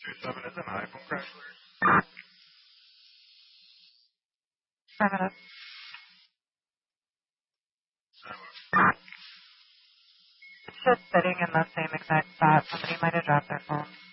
7 is an iPhone crash alert. 5 minutes. It's just sitting in the same exact spot. Somebody might have dropped their phone.